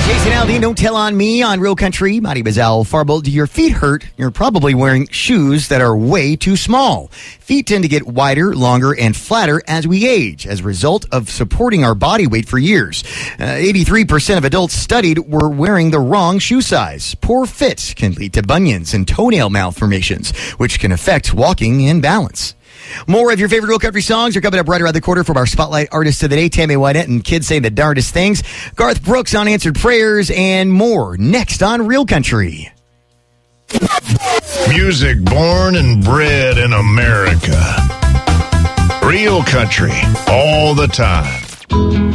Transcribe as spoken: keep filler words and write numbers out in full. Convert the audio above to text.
Jason Aldean, Don't Tell on Me on Real Country. My name is Al Farble. Do your feet hurt? You're probably wearing shoes that are way too small. Feet tend to get wider, longer, and flatter as we age as a result of supporting our body weight for years. Uh, eighty-three percent of adults studied were wearing the wrong shoe size. Poor fit can lead to bunions and toenail malformations, which can affect walking and balance. More of your favorite Real Country songs are coming up right around the corner from our Spotlight Artists of the Day, Tammy Wynette and Kids Saying the Darndest Things, Garth Brooks, Unanswered Prayers, and more next on Real Country. Music born and bred in America. Real Country, all the time.